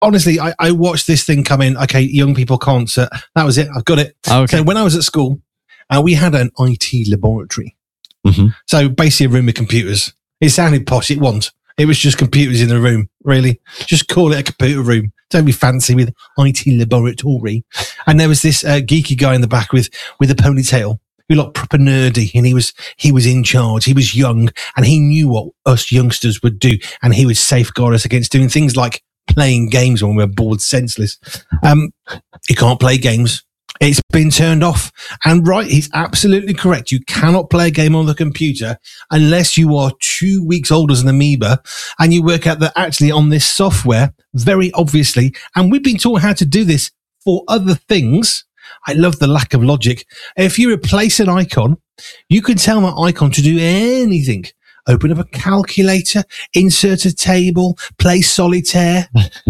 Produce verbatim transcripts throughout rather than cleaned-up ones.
honestly, I, I watched this thing come in. Okay, young people concert. That was it. I've got it. Okay. So when I was at school, uh, we had an I T laboratory. Mm-hmm. So basically a room with computers. It sounded posh. It wasn't. It was just computers in the room, really. Just call it a computer room. Don't be fancy with I T laboratory. And there was this uh, geeky guy in the back with, with a ponytail who looked proper nerdy, and he was he was in charge. He was young, and he knew what us youngsters would do, and he would safeguard us against doing things like playing games when we're bored senseless. Um, you can't play games. It's been turned off. And right, he's absolutely correct. You cannot play a game on the computer unless you are two weeks old as an amoeba and you work out that actually on this software, very obviously, and we've been taught how to do this for other things. I love the lack of logic. If you replace an icon, you can tell that icon to do anything. Open up a calculator, insert a table, play solitaire.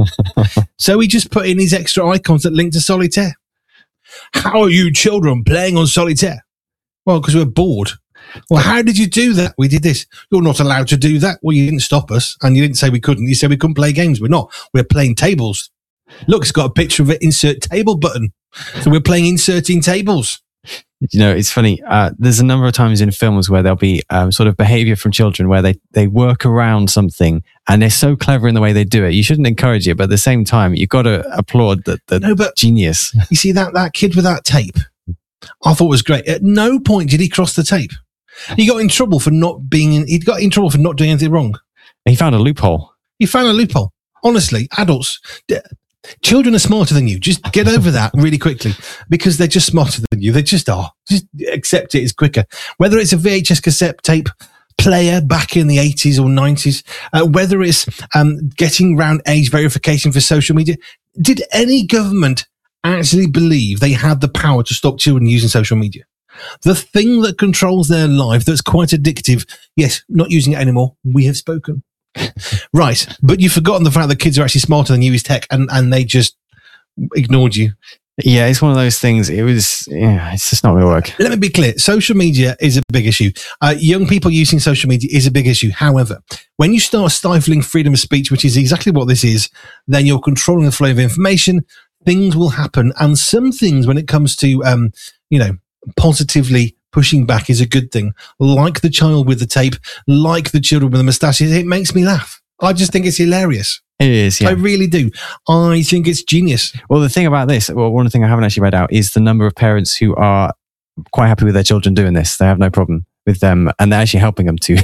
So he just put in these extra icons that link to solitaire. How are you children playing on solitaire? Well, because we're bored. Well, how did you do that? We did this. You're not allowed to do that. Well, you didn't stop us, and you didn't say we couldn't. You said we couldn't play games. We're not. We're playing tables. Look, it's got a picture of an insert table button. So we're playing inserting tables. You know, it's funny. Uh, there's a number of times in films where there'll be um, sort of behavior from children where they, they work around something and they're so clever in the way they do it. You shouldn't encourage it, but at the same time, you've got to applaud the, the no, but genius. You see, that, that kid with that tape, I thought was great. At no point did he cross the tape. He got in trouble for not being in, he got in trouble for not doing anything wrong. He found a loophole. He found a loophole. Honestly, adults, children are smarter than you. Just get over that really quickly because they're just smarter than you. They just are. Just accept it. It's quicker. Whether it's a V H S cassette tape player back in the eighties or nineties, uh, whether it's um, getting round age verification for social media, did any government actually believe they had the power to stop children using social media? The thing that controls their life that's quite addictive, yes, not using it anymore. We have spoken. Right, but you've forgotten the fact that kids are actually smarter than you with tech, and, and they just ignored you. Yeah, it's one of those things. It was, yeah, it's just not going to work. Let me be clear. Social media is a big issue. Uh, young people using social media is a big issue. However, when you start stifling freedom of speech, which is exactly what this is, then you're controlling the flow of information. Things will happen. And some things, when it comes to, um, you know, positively pushing back is a good thing. Like the child with the tape, like the children with the moustaches. It makes me laugh. I just think it's hilarious. It is, yeah. I really do. I think it's genius. Well, the thing about this, well, one thing I haven't actually read out is the number of parents who are quite happy with their children doing this. They have no problem with them, and they're actually helping them to.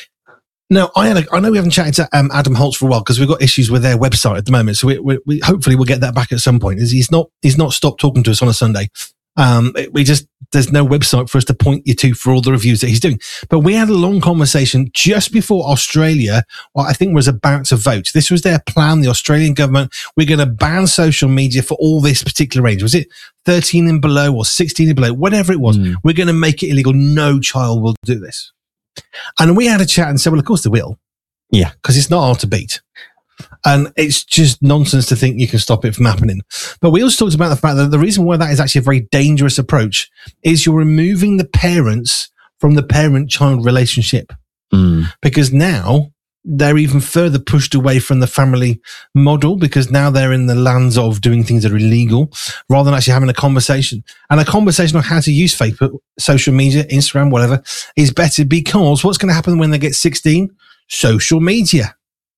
No, I had a, I know we haven't chatted to um, Adam Holtz for a while because we've got issues with their website at the moment. So we, we, we hopefully we'll get that back at some point. He's not he's not stopped talking to us on a Sunday. Um, we just, there's no website for us to point you to for all the reviews that he's doing. But we had a long conversation just before Australia, well, I think was about to vote. This was their plan, the Australian government. We're going to ban social media for all this particular range. Was it thirteen and below or sixteen and below? Whatever it was, mm. We're going to make it illegal. No child will do this. And we had a chat and said, well, of course they will. Yeah. Because it's not hard to beat. And it's just nonsense to think you can stop it from happening. But we also talked about the fact that the reason why that is actually a very dangerous approach is you're removing the parents from the parent-child relationship. Mm. Because now they're even further pushed away from the family model because now they're in the lands of doing things that are illegal rather than actually having a conversation. And a conversation on how to use Facebook, social media, Instagram, whatever, is better because what's going to happen when they get sixteen? Social media.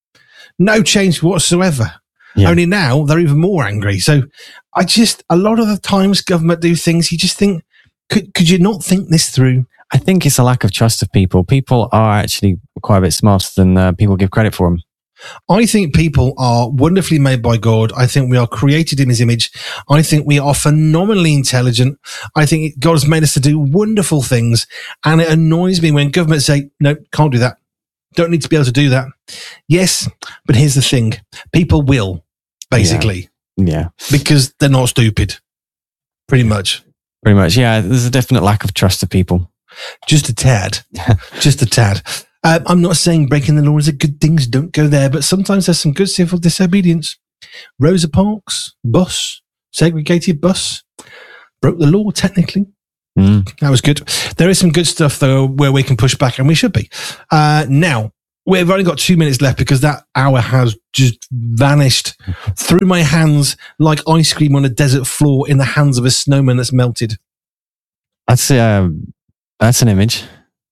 No change whatsoever. Yeah. Only now they're even more angry. So I just, a lot of the times government do things, you just think, could could you not think this through? I think it's a lack of trust of people. People are actually quite a bit smarter than uh, people give credit for them. I think people are wonderfully made by God. I think we are created in his image. I think we are phenomenally intelligent. I think God has made us to do wonderful things. And it annoys me when governments say, no, can't do that. Don't need to be able to do that. Yes, but here's the thing. People will, basically. Yeah. yeah. Because they're not stupid. Pretty much. Pretty much, yeah. There's a definite lack of trust of people. Just a tad. Just a tad. Uh, I'm not saying breaking the law is a good thing. Don't go there. But sometimes there's some good civil disobedience. Rosa Parks, bus, segregated bus. Broke the law, technically. Mm. That was good. There is some good stuff, though, where we can push back, and we should be. Uh, now, We've only got two minutes left because that hour has just vanished through my hands like ice cream on a desert floor in the hands of a snowman that's melted. That's um, that's an image.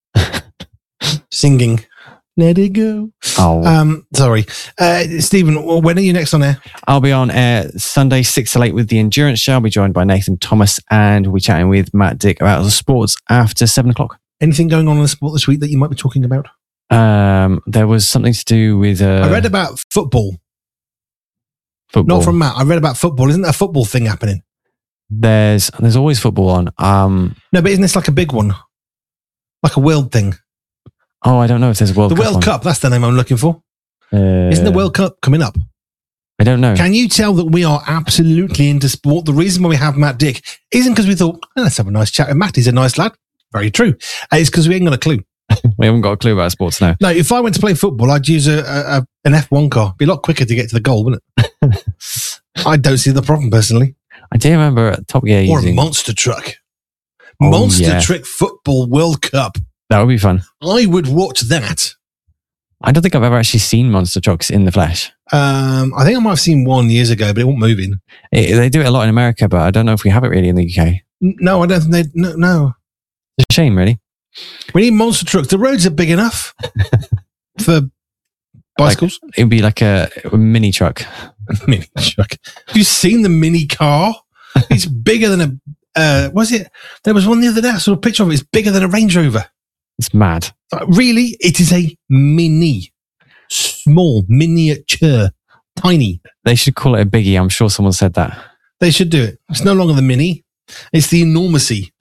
Singing, let it go. Oh, Um, sorry. Uh, Stephen, when are you next on air? I'll be on air Sunday six to eight with the Endurance Show. I'll be joined by Nathan Thomas, and we'll be chatting with Matt Dick about the sports after seven o'clock. Anything going on in the sport this week that you might be talking about? Um, there was something to do with uh, I read about football. football. Not from Matt. I read about football. Isn't there a football thing happening? There's there's always football on. Um, No, but isn't this like a big one? Like a world thing? oh, I don't know if there's a World The Cup. World on. Cup, that's the name I'm looking for. Uh, Isn't the World Cup coming up? I don't know. Can you tell that we are absolutely into sport? The reason why we have Matt Dick isn't because we thought, oh, let's have a nice chat with Matt. He's a nice lad. Very true. Uh, It's because we ain't got a clue. We haven't got a clue about sports now. No, if I went to play football, I'd use a, a, a an F one car. It'd be a lot quicker to get to the goal, wouldn't it? I don't see the problem personally. I do remember Top Gear Or a using monster truck. Oh, Monster yeah. Truck Football World Cup. that would be fun. I would watch that. I don't think I've ever actually seen monster trucks in the flesh. Um, I think I might have seen one years ago, but it wasn't moving. It, they do it a lot in America, but I don't know if we have it really in the U K. N- No, I don't think they. No, no. It's a shame, really. We need monster trucks. The roads are big enough for bicycles. It would be like a, a mini truck. Mini truck. Have you seen the mini car? It's bigger than a. Uh, was it? There was one the other day. I saw a picture of it. It's bigger than a Range Rover. It's mad. Uh, really, it is a mini, small, miniature, tiny. They should call it a biggie. I'm sure someone said that. They should do it. It's no longer the mini. It's the enormity.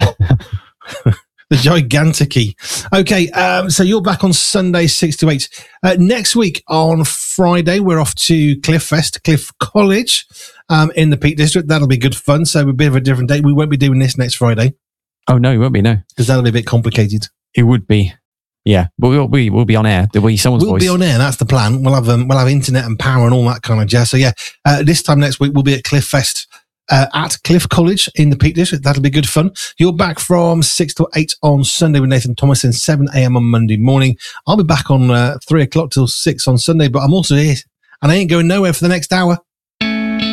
The gigantic-y. Okay, um, so you're back on Sunday, six to eight. Uh, next week on Friday, we're off to Cliff Fest, Cliff College um, in the Peak District. That'll be good fun. So a bit of a different date. We won't be doing this next Friday Oh, no, it won't be, no. because that'll be a bit complicated. It would be. Yeah, but we'll be, we'll be on air. There'll be someone's We'll voice. be on air. That's the plan. We'll have um, we'll have internet and power and all that kind of jazz. So yeah, uh, this time next week we'll be at Cliff Fest uh, at Cliff College in the Peak District. That'll be good fun. You're back from six to eight on Sunday with Nathan Thomas and seven a.m. on Monday morning. I'll be back on uh, three o'clock till six on Sunday, but I'm also here and I ain't going nowhere for the next hour.